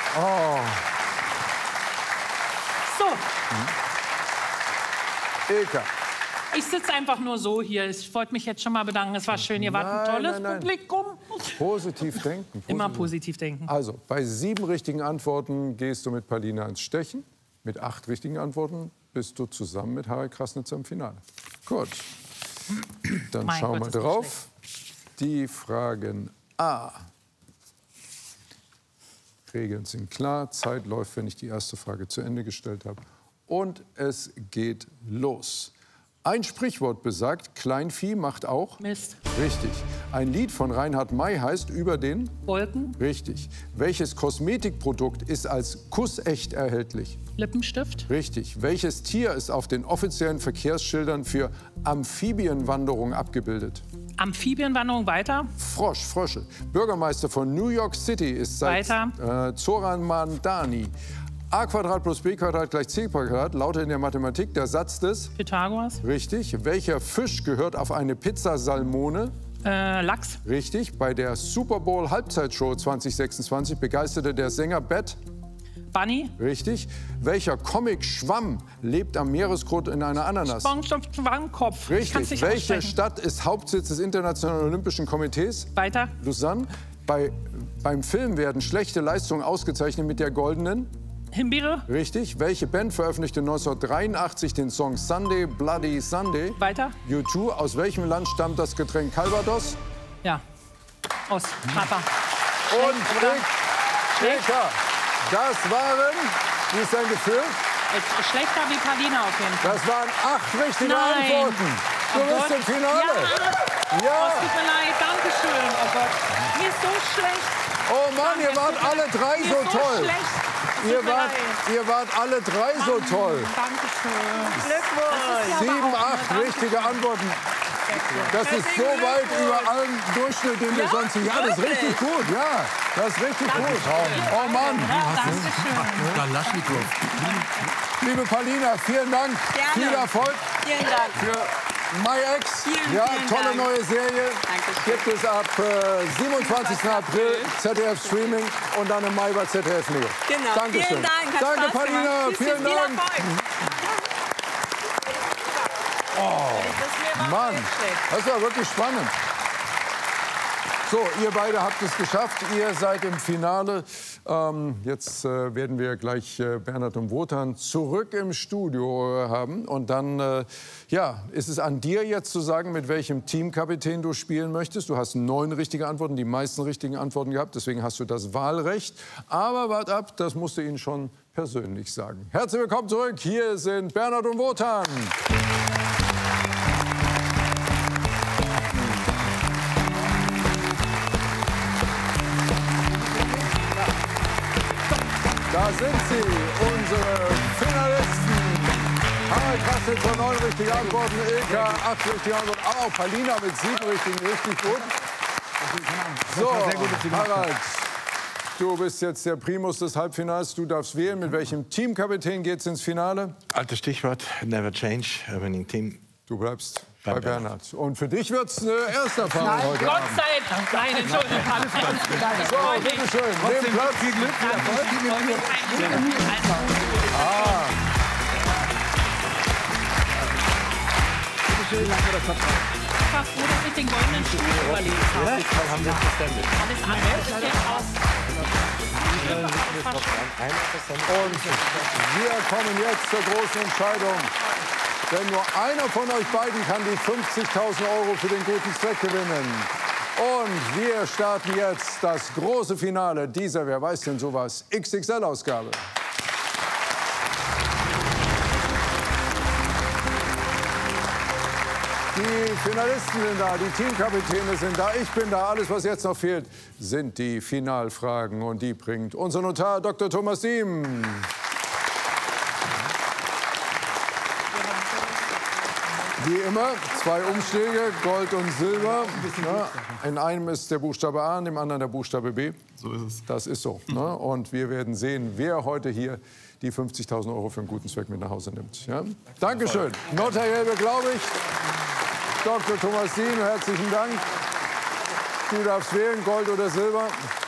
Oh. So. Ilka. Ich sitze einfach nur so hier. Ich wollte mich jetzt schon mal bedanken. Es war schön. Ihr wart ein tolles Publikum. Positiv denken. Immer positiv denken. Also, bei 7 richtigen Antworten gehst du mit Palina ins Stechen. Mit 8 richtigen Antworten bist du zusammen mit Harald Krasnitzer im Finale. Gut. Dann Mein schauen Gott, wir ist drauf. Die Fragen A. Regeln sind klar. Zeit läuft, wenn ich die erste Frage zu Ende gestellt habe. Und es geht los. Ein Sprichwort besagt, Kleinvieh macht auch Mist. Richtig. Ein Lied von Reinhard May heißt über den Wolken. Richtig. Welches Kosmetikprodukt ist als kussecht erhältlich? Lippenstift. Richtig. Welches Tier ist auf den offiziellen Verkehrsschildern für Amphibienwanderung abgebildet? Amphibienwanderung weiter. Frosch, Frösche. Bürgermeister von New York City ist seit Zoran Mandani. A² plus B² gleich C² lautet in der Mathematik der Satz des Pythagoras. Richtig. Welcher Fisch gehört auf eine Pizza Salmone? Lachs. Richtig. Bei der Super Bowl Halbzeitshow 2026 begeisterte der Sänger Bad Bunny. Richtig. Welcher Comic-Schwamm lebt am Meeresgrund in einer Ananas? Schwammkopf. Richtig. Welche Stadt ist Hauptsitz des Internationalen Olympischen Komitees? Weiter. Lausanne. Beim Film werden schlechte Leistungen ausgezeichnet mit der goldenen? Himbeere. Richtig. Welche Band veröffentlichte 1983 den Song Sunday Bloody Sunday? Weiter. U2. Aus welchem Land stammt das Getränk Calvados? Ja. Aus Papa. Und Ilka. Das waren, wie ist dein Gefühl? Schlechter wie Palina auf jeden Fall. Das waren 8 richtige Antworten. Du bist im Finale. Ja. Oh, es tut mir leid. Dankeschön. Oh Gott. Mir ist so schlecht. Oh Mann, ihr wart alle 3 so toll. Ihr wart alle 3 so toll. Dankeschön. Glückwunsch. 7, 8 richtige Antworten. Das ist so weit über allen Durchschnitt, den wir sonst nicht haben. Das ist richtig gut, ja. Das ist richtig gut. Oh Mann. Liebe Palina, vielen Dank. Gerne. Viel Erfolg. Vielen Dank. Für My Ex. Vielen Tolle Dank. neue Serie. Dankeschön. Gibt es ab 27. April ZDF Streaming und dann im Mai bei ZDF Neo. Genau. Dankeschön. Vielen Dank. Hat Danke, Spaß Palina. gemacht. Vielen Viel Dank. Erfolg. Mann, das war wirklich spannend. So, ihr beide habt es geschafft. Ihr seid im Finale. Jetzt werden wir gleich Bernhard und Wotan zurück im Studio haben. Und dann ja, ist es an dir jetzt zu sagen, mit welchem Teamkapitän du spielen möchtest. Du hast 9 richtige Antworten, die meisten richtigen Antworten gehabt. Deswegen hast du das Wahlrecht. Aber wart ab, das musst du ihnen schon persönlich sagen. Herzlich willkommen zurück. Hier sind Bernhard und Wotan. Da sind sie, unsere Finalisten. Harald Krasnitzer 9 richtige Antworten, Ilka 8 richtige Antworten, aber auch Palina mit 7 richtigen, richtig gut. So, Harald, du bist jetzt der Primus des Halbfinals. Du darfst wählen, mit welchem Teamkapitän geht's ins Finale? Altes Stichwort, never change, a winning team. Du bleibst bei Bernhard. Und für dich wird's eine Ersterfahrung heute Gott Abend. sei Dank. Nein, Entschuldigung. Alles gut. So, bitteschön, nehmt Platz. Viel Glück, viel Erfolg. Ich war froh, dass ich den goldenen Stuhl überlebt habe. Haben wir verständigt. Alles andere steht aus. Und wir kommen jetzt zur großen Entscheidung. Denn nur einer von euch beiden kann die 50.000 € für den guten Zweck gewinnen. Und wir starten jetzt das große Finale dieser, wer weiß denn sowas, XXL-Ausgabe. Die Finalisten sind da, die Teamkapitäne sind da, ich bin da. Alles, was jetzt noch fehlt, sind die Finalfragen. Und die bringt unser Notar Dr. Thomas Diem. Wie immer, 2 Umschläge, Gold und Silber. Ja, in einem ist der Buchstabe A, in dem anderen der Buchstabe B. So ist es. Das ist so. Ne? Und wir werden sehen, wer heute hier die 50.000 € für einen guten Zweck mit nach Hause nimmt. Ja? Dankeschön. Notariell beglaubigt. Dr. Thomas Diem, herzlichen Dank. Du darfst wählen, Gold oder Silber.